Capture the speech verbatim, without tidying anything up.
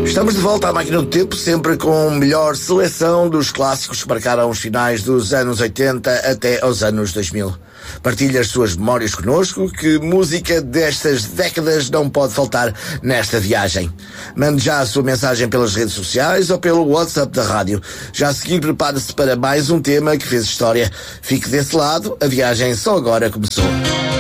Estamos de volta à máquina do tempo, sempre com a melhor seleção dos clássicos que marcaram os finais dos anos oitenta até aos anos dois mil. Partilhe as suas memórias connosco, que música destas décadas não pode faltar nesta viagem. Mande já a sua mensagem pelas redes sociais ou pelo WhatsApp da rádio. Já a seguir, prepare-se para mais um tema que fez história. Fique desse lado, a viagem só agora começou.